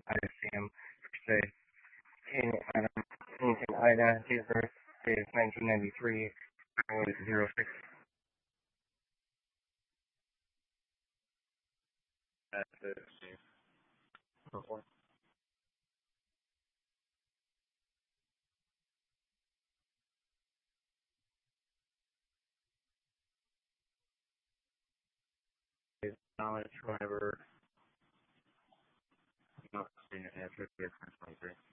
I see him per se. In Ida, his birth is 1993. I was 06. That's it. Before. His knowledge, whenever not student after 2023.